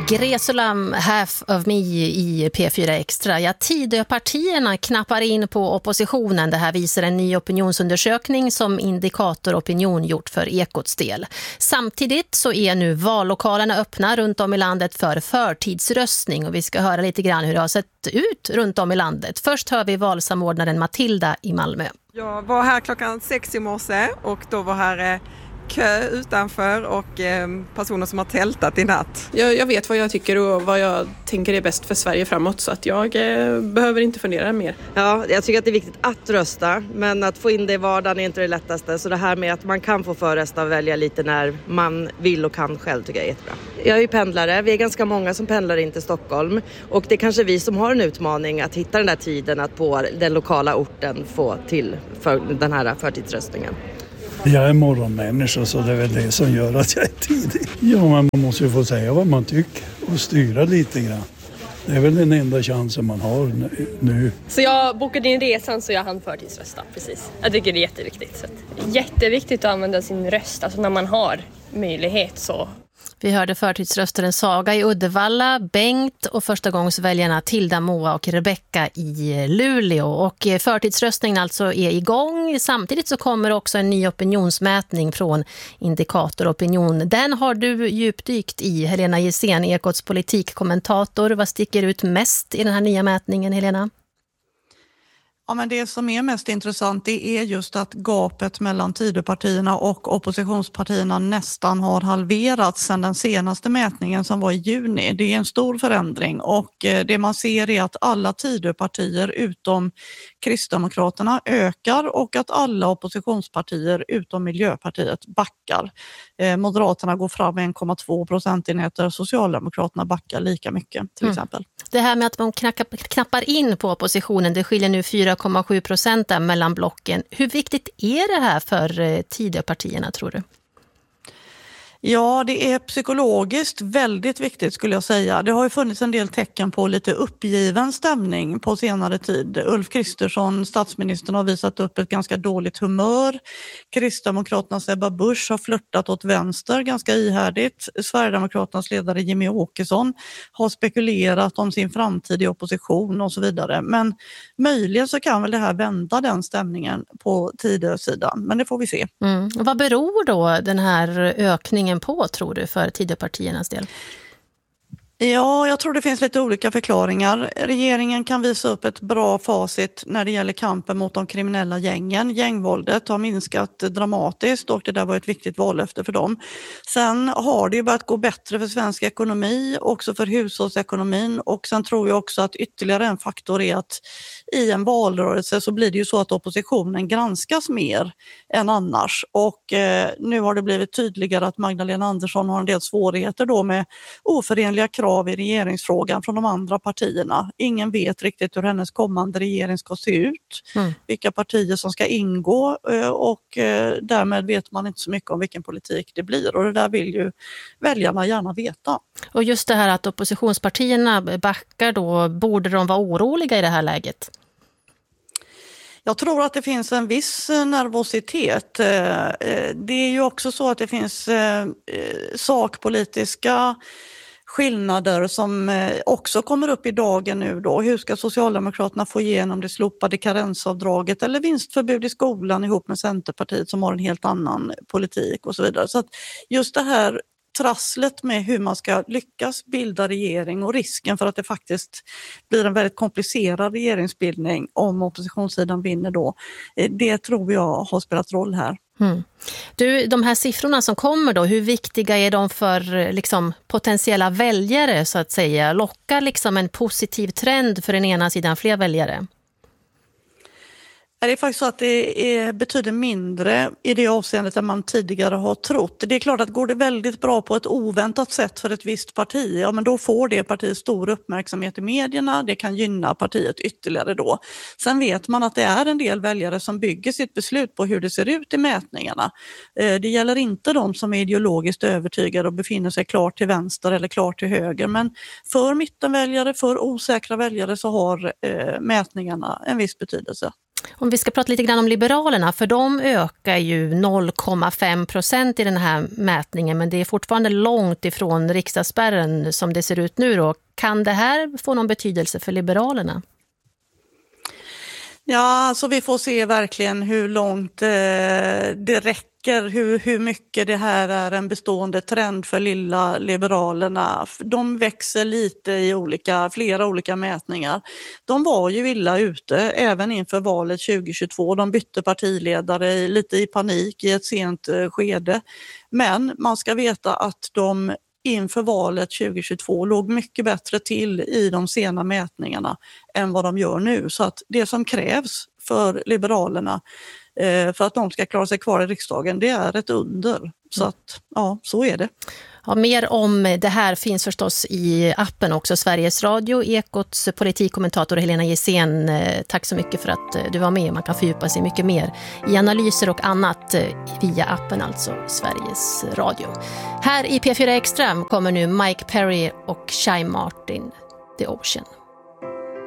Gresulam, Half of Me i P4 Extra. Ja, Tidöpartierna knappar in på oppositionen. Det här visar en ny opinionsundersökning som Indikator Opinion gjort för Ekots del. Samtidigt så är nu vallokalerna öppna runt om i landet för förtidsröstning. Och vi ska höra lite grann hur det har sett ut runt om i landet. Först hör vi valsamordnaren Matilda i Malmö. Jag var här klockan 6 i morse och då var här kö utanför och personer som har tältat i natt. Jag vet vad jag tycker och vad jag tänker är bäst för Sverige framåt, så att jag behöver inte fundera mer. Ja, jag tycker att det är viktigt att rösta, men att få in det i vardagen är inte det lättaste. Så det här med att man kan få förrösta och välja lite när man vill och kan själv tycker jag är jättebra. Jag är ju pendlare, vi är ganska många som pendlar in till Stockholm och det är kanske vi som har en utmaning att hitta den där tiden att på den lokala orten få till för den här förtidsröstningen. Jag är morgonmänniska så det är väl det som gör att jag är tidig. Ja, men man måste ju få säga vad man tycker och styra lite grann. Det är väl den enda chansen man har nu. Så jag bokade in resan så jag hann förtidsrösta, precis. Jag tycker det är jätteviktigt. Så jätteviktigt att använda sin röst, alltså när man har möjlighet så. Vi hörde förtidsröstaren Saga i Uddevalla, Bengt och förstagångsväljarna Tilda, Moa och Rebecka i Luleå. Och förtidsröstningen alltså är igång. Samtidigt så kommer också en ny opinionsmätning från Indikator Opinion. Den har du djupdykt i, Helena Gissén, Ekots politikkommentator. Vad sticker ut mest i den här nya mätningen, Helena? Ja, men det som är mest intressant det är just att gapet mellan Tidöpartierna och oppositionspartierna nästan har halverats sedan den senaste mätningen som var i juni. Det är en stor förändring och det man ser är att alla Tidöpartier utom Kristdemokraterna ökar och att alla oppositionspartier utom Miljöpartiet backar. Moderaterna går fram med 1,2 procentenheter, Socialdemokraterna backar lika mycket till exempel. Det här med att man knappar in på oppositionen, det skiljer nu 4,7% mellan blocken. Hur viktigt är det här för Tidöpartierna, tror du? Ja, det är psykologiskt väldigt viktigt skulle jag säga. Det har ju funnits en del tecken på lite uppgiven stämning på senare tid. Ulf Kristersson, statsministern, har visat upp ett ganska dåligt humör. Kristdemokraternas Ebba Busch har flirtat åt vänster ganska ihärdigt. Sverigedemokraternas ledare Jimmy Åkesson har spekulerat om sin framtid i opposition och så vidare. Men möjligen så kan väl det här vända den stämningen på Tidösidan. Men det får vi se. Vad beror då den här ökningen på, tror du, för Tidöpartiernas del? Ja, jag tror det finns lite olika förklaringar. Regeringen kan visa upp ett bra facit när det gäller kampen mot de kriminella gängen. Gängvåldet har minskat dramatiskt och det där var ett viktigt vallöfte för dem. Sen har det ju börjat gå bättre för svensk ekonomi, också för hushållsekonomin, och sen tror jag också att ytterligare en faktor är att i en valrörelse så blir det ju så att oppositionen granskas mer än annars. Och nu har det blivit tydligare att Magdalena Andersson har en del svårigheter då med oförenliga krav i regeringsfrågan från de andra partierna. Ingen vet riktigt hur hennes kommande regering ska se ut, vilka partier som ska ingå och därmed vet man inte så mycket om vilken politik det blir, och det där vill ju väljarna gärna veta. Och just det här att oppositionspartierna backar då, borde de vara oroliga i det här läget? Jag tror att det finns en viss nervositet. Det är ju också så att det finns sakpolitiska skillnader som också kommer upp i dagen nu då. Hur ska Socialdemokraterna få igenom det slopade karensavdraget eller vinstförbud i skolan ihop med Centerpartiet som har en helt annan politik och så vidare. Så att just det här trasslet med hur man ska lyckas bilda regering och risken för att det faktiskt blir en väldigt komplicerad regeringsbildning om oppositionssidan vinner då, det tror jag har spelat roll här. Du, de här siffrorna som kommer då, hur viktiga är de för liksom potentiella väljare så att säga? Lockar liksom en positiv trend för den ena sidan fler väljare? Det är faktiskt så att det betyder mindre i det avseendet än man tidigare har trott. Det är klart att går det väldigt bra på ett oväntat sätt för ett visst parti, ja men då får det partiet stor uppmärksamhet i medierna, det kan gynna partiet ytterligare då. Sen vet man att det är en del väljare som bygger sitt beslut på hur det ser ut i mätningarna. Det gäller inte de som är ideologiskt övertygade och befinner sig klart till vänster eller klart till höger, men för mittenväljare, för osäkra väljare så har mätningarna en viss betydelse. Om vi ska prata lite grann om Liberalerna, för de ökar ju 0,5% i den här mätningen, men det är fortfarande långt ifrån riksdagsspärren som det ser ut nu då. Kan det här få någon betydelse för Liberalerna? Ja, alltså vi får se verkligen hur långt det räcker, hur mycket det här är en bestående trend för lilla Liberalerna. De växer lite i flera olika mätningar. De var ju illa ute även inför valet 2022. De bytte partiledare lite i panik i ett sent skede. Men man ska veta att de inför valet 2022 låg mycket bättre till i de sena mätningarna än vad de gör nu. Så att det som krävs för Liberalerna för att de ska klara sig kvar i riksdagen, det är ett under. Så att, ja, så är det. Ja, mer om det här finns förstås i appen också. Sveriges Radio, Ekots politikkommentator Helena Gissén. Tack så mycket för att du var med. Man kan fördjupa sig mycket mer i analyser och annat via appen, alltså Sveriges Radio. Här i P4 Extra kommer nu Mike Perry och Shy Martin, The Ocean.